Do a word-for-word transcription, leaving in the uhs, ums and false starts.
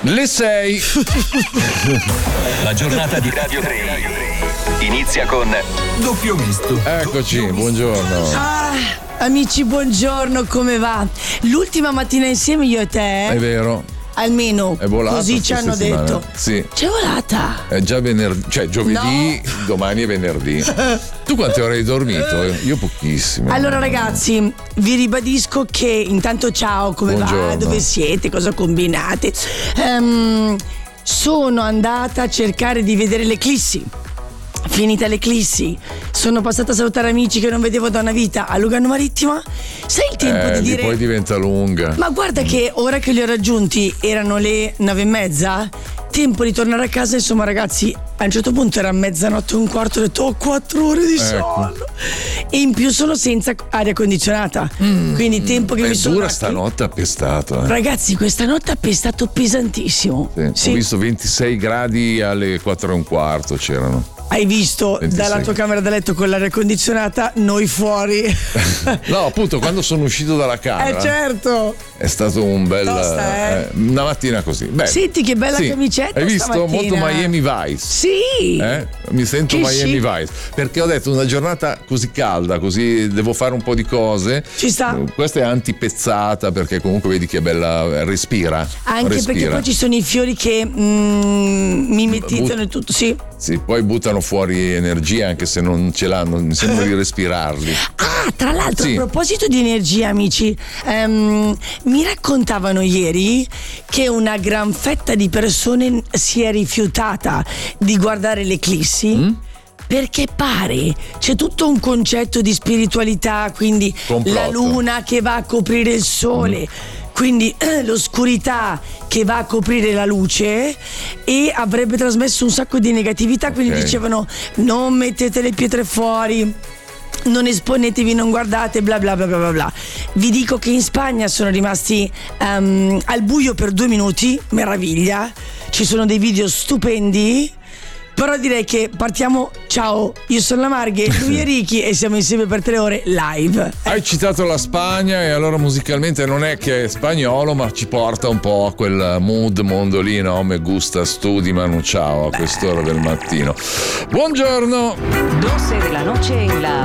Le sei. La giornata di Radio tre inizia con Doppio Misto. Eccoci, buongiorno. Ah, amici, buongiorno, come va? L'ultima mattina insieme io e te. È vero. Almeno è volata, così ci hanno settimana. detto. Sì. C'è volata. È già venerdì, cioè giovedì, no. Domani è venerdì. Tu quante ore hai dormito? Io pochissime. Allora ragazzi, vi ribadisco che intanto ciao, come buongiorno. va? Dove siete? Cosa combinate? Um, sono andata a cercare di vedere l'eclissi. Finita l'eclissi, sono passata a salutare amici che non vedevo da una vita a Lugano Marittima. Sai il tempo eh, di dire. Poi diventa lunga. Ma guarda mm. che ora che li ho raggiunti erano le nove e mezza. Tempo di tornare a casa, insomma, ragazzi. A un certo punto era mezzanotte e un quarto, ho detto ho quattro ore di sonno. Ecco. E in più sono senza aria condizionata. Mm. Quindi tempo che è mi sono. È dura stanotte ha pestato. Eh. Ragazzi, questa notte ha pestato pesantissimo. Sì. Sì. Ho visto ventisei gradi alle quattro e un quarto c'erano. Hai visto ventisei. Dalla tua camera da letto con l'aria condizionata, noi fuori. No, appunto, quando sono uscito dalla camera. Eh certo. È stato un bel. Tosta, eh? Eh, una mattina così. Beh, senti che bella sì. camicetta. Hai visto? Stamattina. Molto Miami Vice. Sì. Eh? Mi sento che Miami sì. Vice. Perché ho detto una giornata così calda, così devo fare un po' di cose. Ci sta. Questa è antipezzata perché comunque vedi che bella. Respira. Anche respira. Perché poi ci sono i fiori che mm, mimetizzano e tutto. Sì. Sì, poi buttano fuori energia anche se non ce l'hanno, mi sembra di respirarli. Ah, tra l'altro, sì. a proposito di energia, amici, um, mi raccontavano ieri che una gran fetta di persone si è rifiutata di guardare l'eclissi. Mm? Perché pare c'è tutto un concetto di spiritualità, quindi complotto. La luna che va a coprire il sole. Mm. Quindi eh, l'oscurità che va a coprire la luce e avrebbe trasmesso un sacco di negatività, quindi okay. dicevano non mettete le pietre fuori, non esponetevi, non guardate, bla bla bla bla bla. Vi dico che in Spagna sono rimasti um, al buio per due minuti, meraviglia, ci sono dei video stupendi. Però direi che partiamo, ciao, io sono la Marghe, lui è Ricky e siamo insieme per tre ore live. Hai citato la Spagna e allora musicalmente non è che è spagnolo ma ci porta un po' a quel mood mondolino, me gusta studi Manu Ciao a quest'ora del mattino. Buongiorno. doce de la noche en la